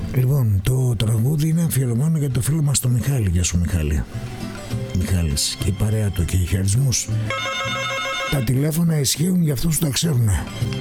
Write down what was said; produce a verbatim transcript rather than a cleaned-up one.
Λοιπόν, το τραγούδι είναι αφιερωμένο για το φίλο μας τον Μιχάλη. Γεια σου Μιχάλη. Μιχάλης και η παρέα του και οι χαιρετισμούς. Τα τηλέφωνα ισχύουν για αυτούς που τα ξέρουν.